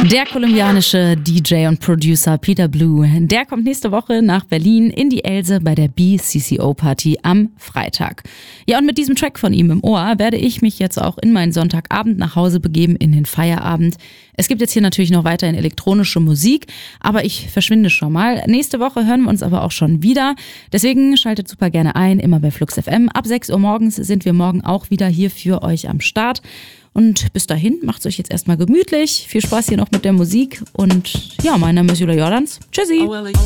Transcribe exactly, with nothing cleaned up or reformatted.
Der kolumbianische D J und Producer Peter Blue, der kommt nächste Woche nach Berlin in die Else bei der B C C O-Party am Freitag. Ja, und mit diesem Track von ihm im Ohr werde ich mich jetzt auch in meinen Sonntagabend nach Hause begeben, in den Feierabend. Es gibt jetzt hier natürlich noch weiterhin elektronische Musik, aber ich verschwinde schon mal. Nächste Woche hören wir uns aber auch schon wieder. Deswegen schaltet super gerne ein, immer bei Flux F M. Ab sechs Uhr morgens sind wir morgen auch wieder hier für euch am Start. Und bis dahin, macht's euch jetzt erstmal gemütlich. Viel Spaß hier noch mit der Musik. Und ja, mein Name ist Julia Jordans. Tschüssi.